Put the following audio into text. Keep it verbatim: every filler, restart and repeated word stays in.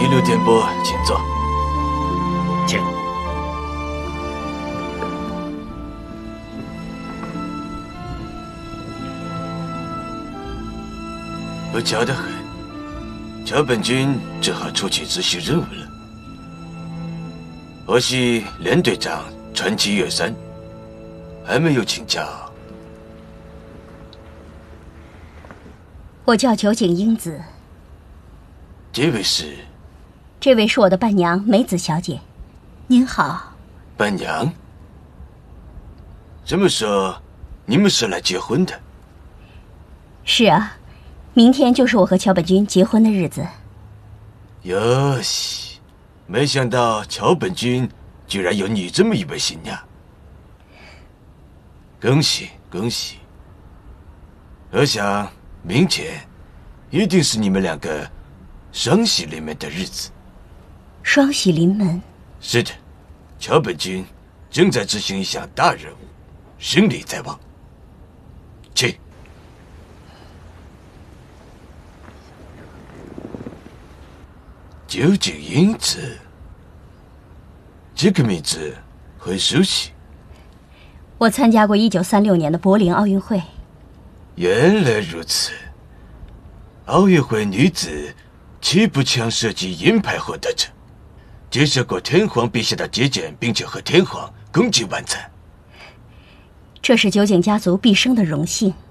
流电波，请坐。 请。 不巧得很，桥本君只好出去执行任务了。我系连队长川崎月山，还没有请教。 我叫酒井英子。 这位是？ 这位是我的伴娘美子小姐。您好。 伴娘？这么说，你们是来结婚的？ 是啊。明天就是我和桥本君结婚的日子。 哟西，没想到桥本君居然有你这么一位新娘，恭喜恭喜！我想明天一定是你们两个双喜临门的日子。 双喜临门？ 是的，桥本君正在执行一项大任务，胜利在望。请。酒井英子，这个名字很熟悉。 我参加过一九三六年的柏林奥运会。 原来如此，奥运会女子气步枪射击银牌获得者，接受过天皇陛下的接见，并且和天皇共进晚餐。 这是酒井家族毕生的荣幸。